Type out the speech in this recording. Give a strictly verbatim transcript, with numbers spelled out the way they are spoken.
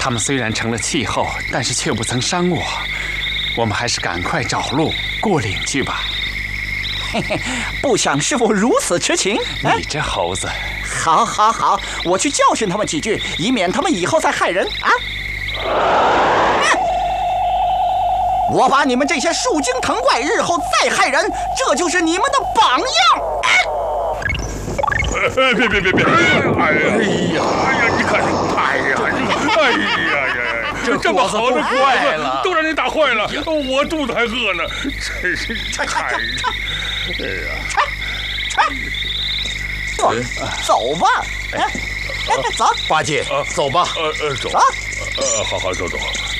他们虽然成了气候，但是却不曾伤我。我们还是赶快找路过岭去吧。 嘿嘿，不想师傅如此痴情。 你这猴子！ 好，好，好，我去教训他们几句，以免他们以后再害人啊！我把你们这些树精藤怪日后再害人，这就是你们的榜样。 哎，别别别别！哎呀，哎呀，哎呀，你看，哎呀，哎呀呀，这这么好的果子都让你打坏了，我肚子还饿呢，真是太……哎呀， 走，走吧。哎，哎，走， 八戒，走吧。 呃呃，走。 走。 呃，好好走走。